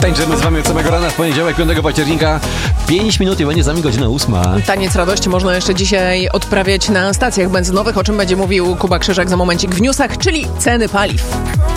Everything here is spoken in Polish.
Tańczymy z wami od samego rana w poniedziałek, 5 października. 5 minut i będzie za nami godzina 8. Taniec radości można jeszcze dzisiaj odprawiać na stacjach benzynowych, o czym będzie mówił Kuba Krzyżak za momencik w newsach, czyli ceny paliw.